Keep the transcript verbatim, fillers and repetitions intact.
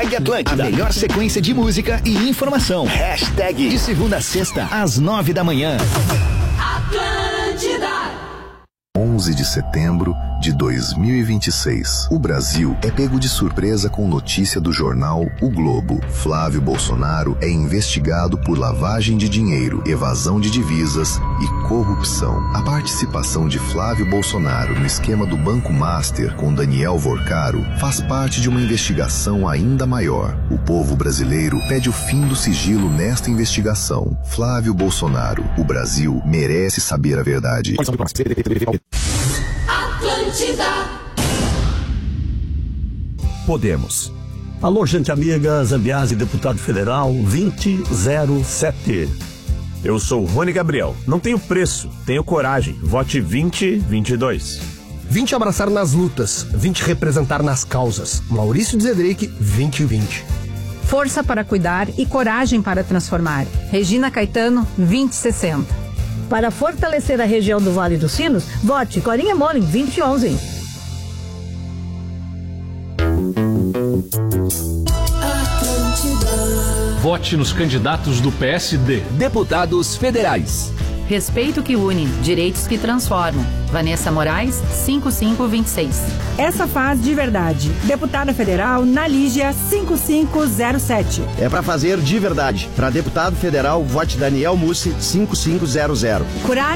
Hashtag Atlântida. A melhor sequência de música e informação. Hashtag de segunda a sexta, às nove da manhã. Atlântida. onze de setembro de dois mil e vinte e seis. O Brasil é pego de surpresa com notícia do jornal O Globo. Flávio Bolsonaro é investigado por lavagem de dinheiro, evasão de divisas e corrupção. A participação de Flávio Bolsonaro no esquema do Banco Master com Daniel Vorcaro faz parte de uma investigação ainda maior. O povo brasileiro pede o fim do sigilo nesta investigação. Flávio Bolsonaro, o Brasil merece saber a verdade. Atlântida. Podemos. Alô, gente amiga, Zambiase, deputado federal vinte zero sete. Eu sou Rony Gabriel. Não tenho preço, tenho coragem. Vote vinte vinte e dois. vinte abraçar nas lutas, vinte representar nas causas. Maurício Zedrick, vinte vinte. Força para cuidar e coragem para transformar. Regina Caetano, vinte sessenta. Para fortalecer a região do Vale dos Sinos, vote Corinha Molin, vinte onze. Vote nos candidatos do P S D. Deputados federais. Respeito que une, direitos que transformam. Vanessa Moraes, cinco cinco dois seis. Essa faz de verdade. Deputada federal Nalígia, cinco cinco zero sete. É pra fazer de verdade. Para deputado federal, vote Daniel Mussi, cinco cinco zero zero. Coragem